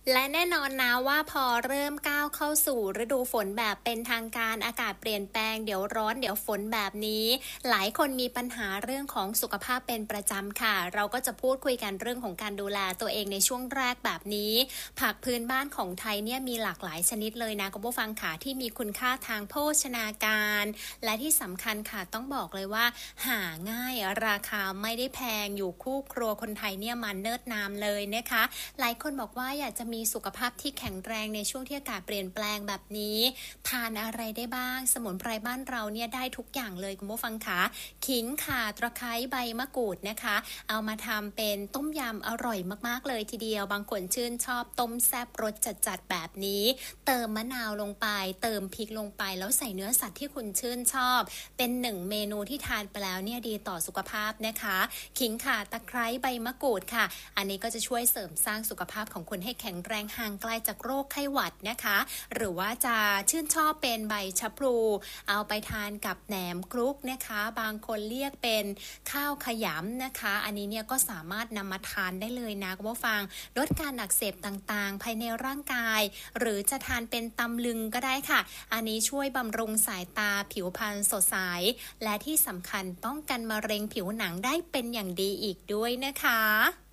และแน่นอนนะว่าพอเริ่มก้าวเข้าสู่ฤดูฝนแบบเป็นทางการอากาศเปลี่ยนแปลงเดี๋ยวร้อนเดี๋ยวฝนแบบนี้หลายคนมีปัญหาเรื่องของสุขภาพเป็นประจำค่ะเราก็จะพูดคุยกันเรื่องของการดูแลตัวเองในช่วงแรกแบบนี้ผักพื้นบ้านของไทยเนี่ยมีหลากหลายชนิดเลยนะคุณผู้ฟังค่ะที่มีคุณค่าทางโภชนาการและที่สำคัญค่ะต้องบอกเลยว่าหาง่ายราคาไม่ได้แพงอยู่คู่ครัวคนไทยเนี่ยมันเนิดนามเลยนะคะหลายคนบอกว่าอยากจะมีสุขภาพที่แข็งแรงในช่วงที่อากาศเปลี่ยนแปลงแบบนี้ทานอะไรได้บ้างสมุนไพรบ้านเราเนี่ยได้ทุกอย่างเลยคุณผู้ฟังคะขิงข่าตะไคร้ใบมะกรูดนะคะเอามาทำเป็นต้มยำอร่อยมากๆเลยทีเดียวบางคนชื่นชอบต้มแซ่บรสจัดๆแบบนี้เติมมะนาวลงไปเติมพริกลงไปแล้วใส่เนื้อสัตว์ที่คุณชื่นชอบเป็นหนึ่งเมนูที่ทานไปแล้วเนี่ยดีต่อสุขภาพนะคะขิงข่าตะไคร้ใบมะกรูดค่ะอันนี้ก็จะช่วยเสริมสร้างสุขภาพของคุณให้แข็งแรงห่างไกลจากโรคไข้หวัดนะคะหรือว่าจะชื่นชอบเป็นใบชะพลูเอาไปทานกับแหนมคลุกนะคะบางคนเรียกเป็นข้าวขยำนะคะอันนี้เนี่ยก็สามารถนำมาทานได้เลยนะคุณผู้ฟังลดการอักเสบต่างๆภายในร่างกายหรือจะทานเป็นตำลึงก็ได้ค่ะอันนี้ช่วยบำรุงสายตาผิวพรรณสดใสและที่สำคัญป้องกันมะเร็งผิวหนังได้เป็นอย่างดีอีกด้วยนะคะ